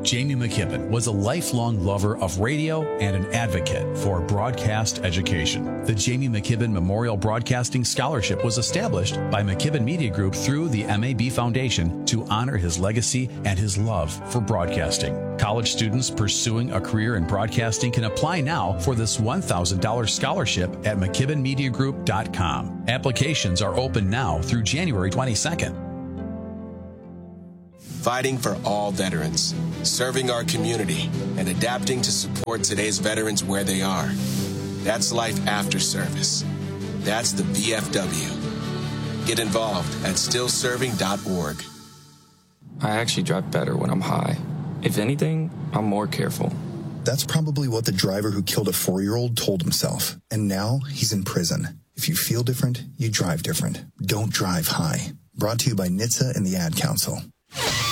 Jamie McKibben was a lifelong lover of radio and an advocate for broadcast education. The Jamie McKibben Memorial Broadcasting Scholarship was established by McKibben Media Group through the MAB Foundation to honor his legacy and his love for broadcasting. College students pursuing a career in broadcasting can apply now for this $1,000 scholarship at McKibbenMediaGroup.com. Applications are open now through January 22nd. Fighting for all veterans, serving our community, and adapting to support today's veterans where they are. That's life after service. That's the VFW. Get involved at stillserving.org. I actually drive better when I'm high. If anything, I'm more careful. That's probably what the driver who killed a 4-year-old told himself. And now he's in prison. If you feel different, you drive different. Don't drive high. Brought to you by NHTSA and the Ad Council.